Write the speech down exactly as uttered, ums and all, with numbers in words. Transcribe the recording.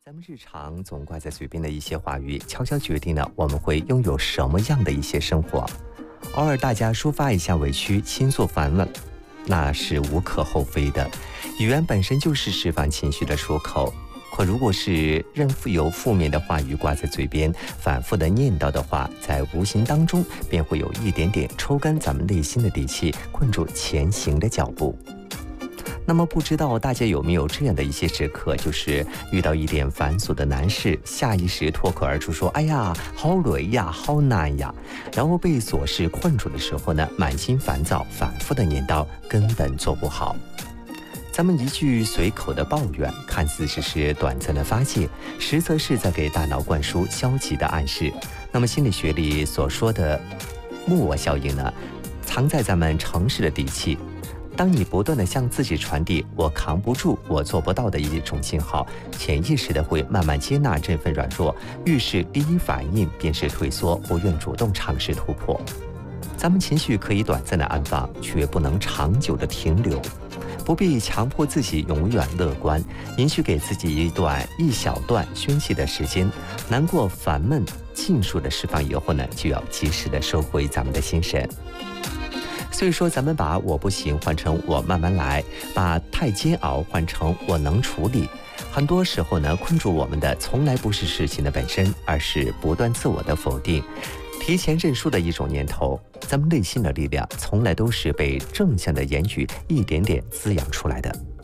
咱们日常总挂在嘴边的一些话语，悄悄决定了我们会拥有什么样的一些生活。偶尔大家抒发一下委屈，倾诉烦了，那是无可厚非的。语言本身就是释放情绪的出口，可如果是任由负面的话语挂在嘴边，反复的念叨的话，在无形当中便会有一点点抽干咱们内心的底气，困住前行的脚步。那么不知道大家有没有这样的一些时刻，就是遇到一点繁琐的难事，下意识脱口而出说，哎呀好累呀，好难呀，然后被琐事困住的时候呢，满心烦躁，反复的念叨，根本做不好。咱们一句随口的抱怨，看似只是短暂的发泄，实则是在给大脑灌输消极的暗示。那么心理学里所说的木偶效应呢，藏在咱们城市的底气。当你不断地向自己传递我扛不住，我做不到的一种信号，潜意识的会慢慢接纳这份软弱，遇事第一反应便是退缩，不愿主动尝试突破。咱们情绪可以短暂的安放，却不能长久的停留，不必强迫自己永远乐观，允许给自己一段一小段宣泄的时间，难过烦闷尽数的释放以后呢，就要及时的收回咱们的心神。所以说，咱们把我不行换成我慢慢来，把太煎熬换成我能处理。很多时候呢，困住我们的从来不是事情的本身，而是不断自我的否定，提前认输的一种念头。咱们内心的力量从来都是被正向的言语一点点滋养出来的。